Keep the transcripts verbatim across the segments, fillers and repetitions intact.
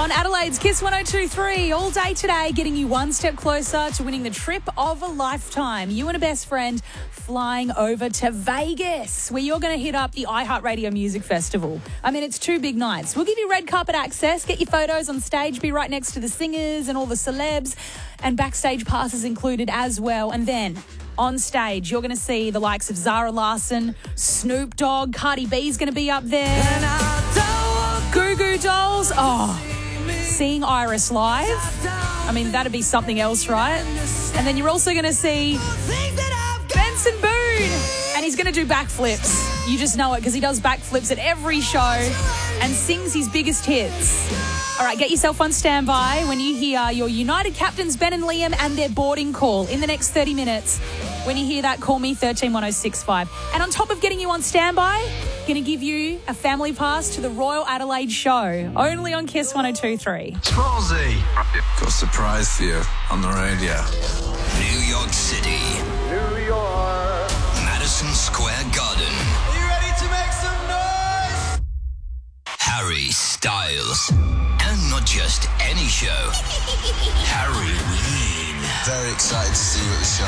On Adelaide's Kiss one oh two point three, all day today, getting you one step closer to winning the trip of a lifetime. You and a best friend flying over to Vegas, where you're going to hit up the iHeartRadio Music Festival. I mean, it's two big nights. We'll give you red carpet access, get your photos on stage, be right next to the singers and all the celebs, and backstage passes included as well. And then on stage, you're going to see the likes of Zara Larsson, Snoop Dogg, Cardi B's going to be up there, Goo Goo Dolls. Oh, seeing Iris live, I mean, that'd be something else, right? And then you're also going to see Benson Boone, and he's going to do backflips. You just know it because he does backflips at every show and sings his biggest hits. All right, get yourself on standby when you hear your United captains Ben and Liam and their boarding call in the next thirty minutes. When you hear that, call me thirteen one oh six five. And on top of getting you on standby, going to give you a family pass to the Royal Adelaide Show, only on Kiss one oh two point three. Smallsy, got a surprise for you on the radio. New York City. New York. Madison Square Garden. Are you ready to make some noise? Harry Styles. And not just any show. Harry Ween. Very excited to see you at the show.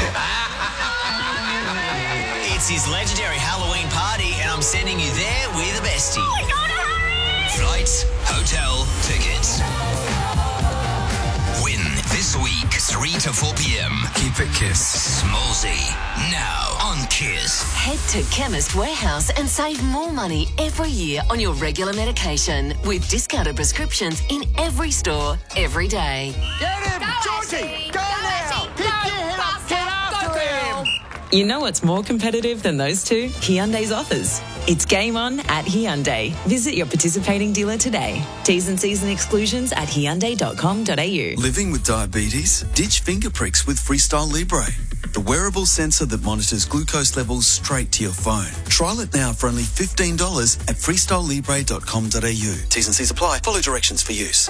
It's his legendary Halloween party, and I'm sending you there with a bestie. Oh my God, Harry! Flights, hotel, tickets. Win this week, three to four p.m. Keep it Kiss. Smallsy, now on Kiss. Head to Chemist Warehouse and save more money every year on your regular medication with discounted prescriptions in every store, every day. Get him, Go, Georgie! Ashley. Go, Go, now! Ashley. Pick Go, your head up, faster. get after Go, him! girl. You know what's more competitive than those two? Hyundai's offers. It's game on at Hyundai. Visit your participating dealer today. T's and C's and exclusions at hyundai dot com dot a u. Living with diabetes? Ditch finger pricks with Freestyle Libre, the wearable sensor that monitors glucose levels straight to your phone. Trial it now for only fifteen dollars at freestyle libre dot com dot a u. T's and C's apply. Follow directions for use.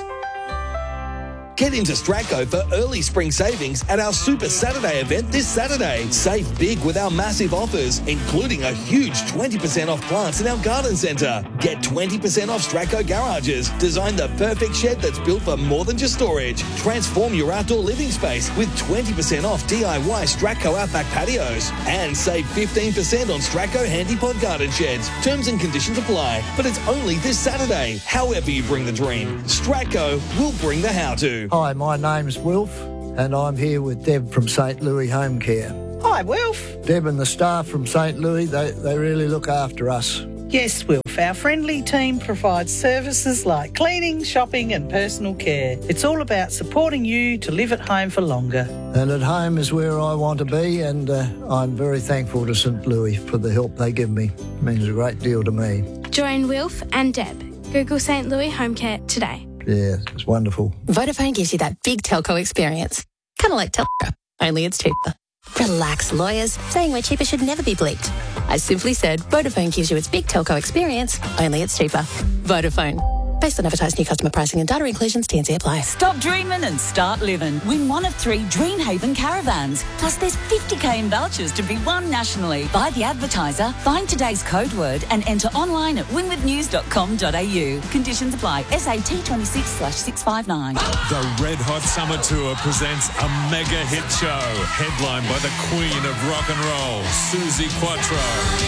Get into Stratco for early spring savings at our Super Saturday event this Saturday. Save big with our massive offers, including a huge twenty percent off plants in our garden centre. Get twenty percent off Stratco garages. Design the perfect shed that's built for more than just storage. Transform your outdoor living space with twenty percent off D I Y Stratco Outback patios. And save fifteen percent on Stratco Handypod garden sheds. Terms and conditions apply. But it's only this Saturday. However you bring the dream, Stratco will bring the how-to. Hi, my name's Wilf, and I'm here with Deb from Saint Louis Home Care. Hi, Wilf. Deb and the staff from Saint Louis, they, they really look after us. Yes, Wilf. Our friendly team provides services like cleaning, shopping and personal care. It's all about supporting you to live at home for longer. And at home is where I want to be, and uh, I'm very thankful to Saint Louis for the help they give me. It means a great deal to me. Join Wilf and Deb. Google Saint Louis Home Care today. Yeah, it's wonderful. Vodafone gives you that big telco experience. Kind of like telco, only it's cheaper. Relax, lawyers. Saying we're cheaper should never be bleeped. I simply said Vodafone gives you its big telco experience, only it's cheaper. Vodafone. Based on advertised new customer pricing and data inclusions, T and C apply. Stop dreaming and start living. Win one of three Dreamhaven caravans. Plus there's fifty k in vouchers to be won nationally. Buy the advertiser, find today's code word and enter online at win with news dot com dot a u. Conditions apply. S A T twenty-six slash six five nine. The Red Hot Summer Tour presents a mega hit show. Headlined by the Queen of Rock and Roll, Suzi Quatro.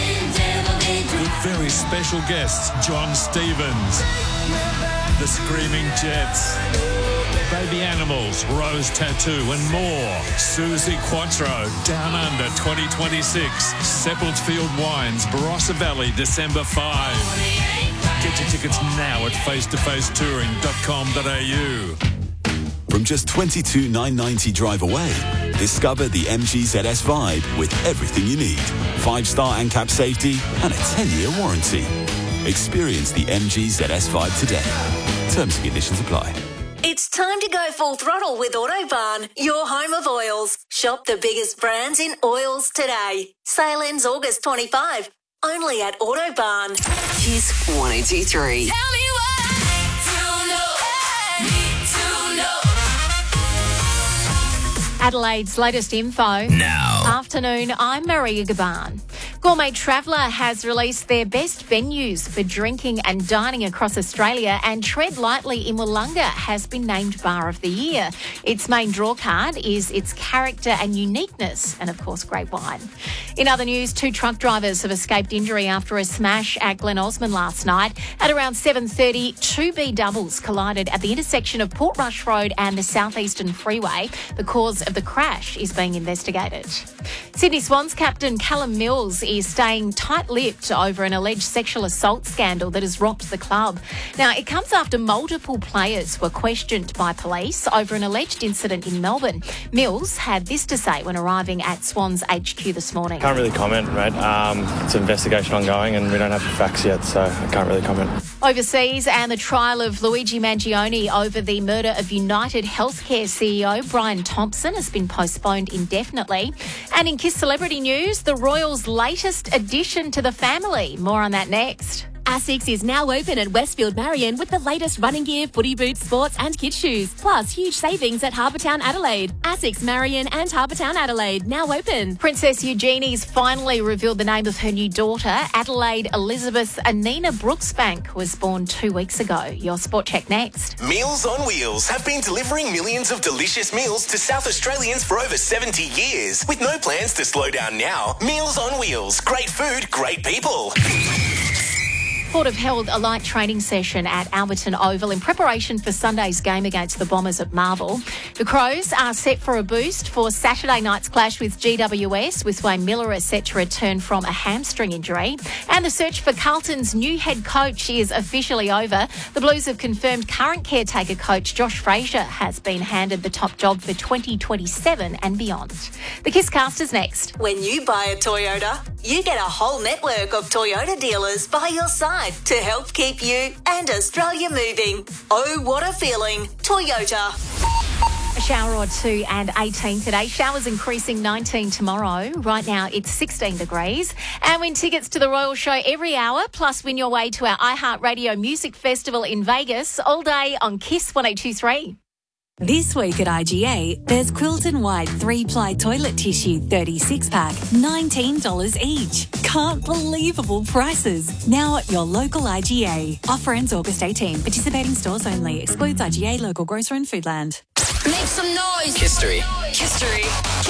With very special guests, John Stevens, The Screaming Jets, Baby Animals, Rose Tattoo and more. Suzi Quatro, Down Under twenty twenty-six. Seppeltsfield Wines, Barossa Valley, December fifth. Get your tickets now at face to face touring dot com dot a u. From just twenty-two thousand nine hundred ninety drive away, discover the M G Z S Vibe with everything you need. Five-star ANCAP safety and a ten-year warranty. Experience the M G Z S Vibe today. Terms and conditions apply. It's time to go full throttle with Autobarn, your home of oils. Shop the biggest brands in oils today. Sale ends August twenty-fifth. Only at Autobarn. Kiss one oh two point three. Tell me what to know. Need to know. Adelaide's latest info. Now. Afternoon, I'm Maria Gaban. Gourmet Traveller has released their best venues for drinking and dining across Australia, and Tread Lightly in Wollonga has been named Bar of the Year. Its main draw card is its character and uniqueness, and of course, great wine. In other news, two truck drivers have escaped injury after a smash at Glen Osmond last night. At around seven thirty, two B doubles collided at the intersection of Portrush Road and the Southeastern Freeway. The cause of the crash is being investigated. Sydney Swans captain Callum Mills is staying tight-lipped over an alleged sexual assault scandal that has rocked the club. Now, it comes after multiple players were questioned by police over an alleged incident in Melbourne. Mills had this to say when arriving at Swans H Q this morning. Can't really comment, mate. Um, it's an investigation ongoing and we don't have the facts yet, so I can't really comment. Overseas, and the trial of Luigi Mangione over the murder of United Healthcare C E O Brian Thompson has been postponed indefinitely. And in Kiss Celebrity News, the Royals' latest addition to the family. More on that next. ASICS is now open at Westfield Marion with the latest running gear, footy boots, sports and kids shoes. Plus, huge savings at Harbour Town Adelaide. ASICS Marion and Harbour Town Adelaide, now open. Princess Eugenie's finally revealed the name of her new daughter. Adelaide Elizabeth Anina Brooksbank was born two weeks ago. Your Sport Check next. Meals on Wheels have been delivering millions of delicious meals to South Australians for over seventy years. With no plans to slow down now, Meals on Wheels. Great food, great people. Port have held a light training session at Alberton Oval in preparation for Sunday's game against the Bombers at Marvel. The Crows are set for a boost for Saturday night's clash with G W S, with Wayne Miller is set to return from a hamstring injury. And the search for Carlton's new head coach is officially over. The Blues have confirmed current caretaker coach Josh Frazier has been handed the top job for twenty twenty-seven and beyond. The Kisscast is next. When you buy a Toyota, you get a whole network of Toyota dealers by your side to help keep you and Australia moving. Oh, what a feeling. Toyota. A shower or two and eighteen today. Showers increasing nineteen tomorrow. Right now it's sixteen degrees. And win tickets to the Royal Show every hour. Plus win your way to our iHeartRadio Music Festival in Vegas all day on Kiss one oh two three. This week at I G A, there's Quilton White three-ply toilet tissue thirty-six pack, nineteen dollars each. Can't believable prices. Now at your local I G A. Offer ends August eighteenth. Participating stores only. Excludes I G A, local grocer and Foodland. Make some noise. History. History.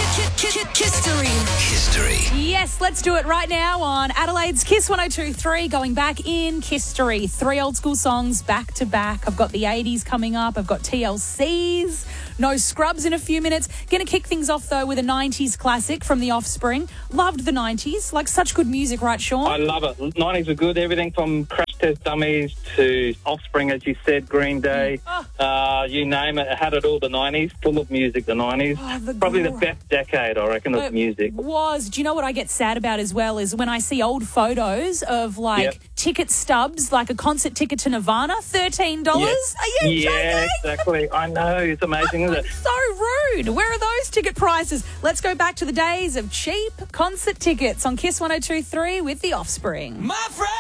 History. History. Yes, let's do it right now on Adelaide's Kiss one oh two three, going back in history. Three old school songs back to back. I've got the eighties coming up. I've got T L Cs. No Scrubs in a few minutes. Going to kick things off, though, with a nineties classic from The Offspring. Loved the nineties. Like, such good music, right, Sean? I love it. nineties were good. Everything from Crash Test Dummies to Offspring, as you said, Green Day. Oh. Uh, you name it. It had it all, the nineties. Full of music, the nineties. Oh, the Probably gr- the best decade, I reckon, of It music. was. Do you know what I get sad about as well is when I see old photos of, like, Yep. ticket stubs, like a concert ticket to Nirvana, thirteen dollars? Yep. Are you Yeah, joking? exactly. I know. It's amazing, isn't it? So rude. Where are those ticket prices? Let's go back to the days of cheap concert tickets on Kiss one oh two three with The Offspring. My friend.